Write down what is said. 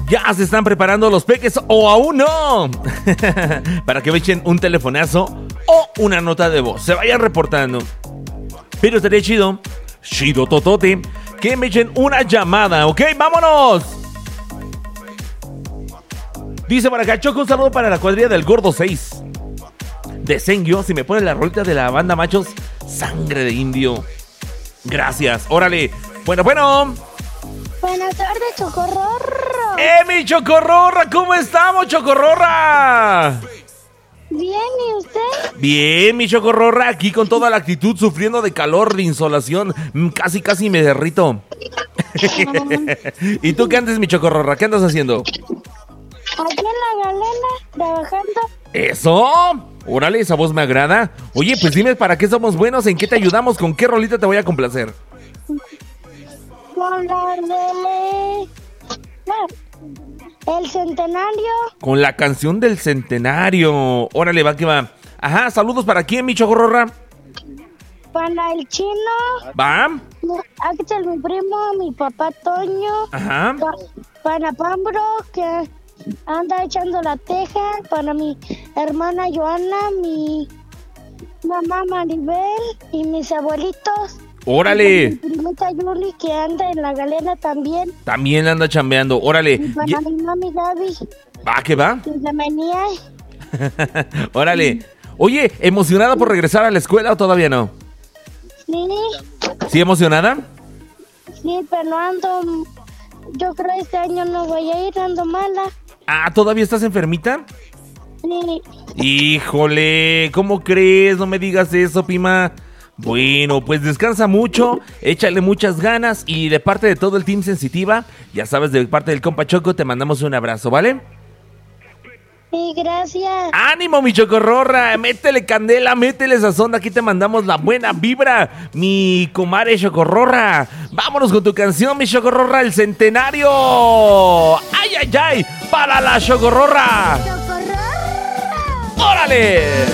Ya se están preparando los peques o aún no. Para que me echen un telefonazo o una nota de voz. Se vayan reportando. Pero estaría chido totote, que me echen una llamada, ¿ok? ¡Vámonos! Dice por acá, Choco, un saludo para la cuadrilla del Gordo 6 de Sengio. Si me pone la rolita de la banda Machos, Sangre de Indio. Gracias, órale. Bueno. Buenas tardes, Chocorrorro. Mi Chocorrorra! ¿Cómo estamos, Chocorrorra? Bien, ¿y usted? Bien, mi Chocorrorra, aquí con toda la actitud, sufriendo de calor, de insolación. Casi me derrito. ¿Y tú qué andas, mi Chocorrorra? ¿Qué andas haciendo? Aquí en la galena, trabajando. ¡Eso! Órale, esa voz me agrada. Oye, pues dime para qué somos buenos, en qué te ayudamos, con qué rolita te voy a complacer. Con la de... El centenario. Con la canción del centenario. Órale, va que va. Ajá, saludos para quién, mi Chocorrorra. Para el chino. ¿Va? Axel, mi primo, mi papá Toño. Ajá. Para Pambro, que anda echando la teja. Para mi hermana Joana, mi mamá Maribel y mis abuelitos. ¡Órale! Mi primita Yuli, que anda en la galena también. También anda chambeando. ¡Órale! Y para mi mami Gaby. ¿Va que va? Que se venía. órale. Oye, ¿emocionada por regresar a la escuela o todavía no? Sí. ¿Sí emocionada? Sí, pero ando... Yo creo que este año no voy a ir, ando mala. Ah, ¿todavía estás enfermita? Sí. Híjole, ¿cómo crees? No me digas eso, Pima. Bueno, pues descansa mucho, échale muchas ganas y de parte de todo el Team Sensitiva, ya sabes, de parte del compa Choco, te mandamos un abrazo, ¿vale? Sí, gracias. ¡Ánimo, mi Chocorrorra! Métele candela, métele sazón, aquí te mandamos la buena vibra, mi comadre Chocorrorra. Vámonos con tu canción, mi Chocorrorra, el centenario. ¡Ay! ¡Para la Chocorrorra! ¡Chocorrorra! ¡Órale!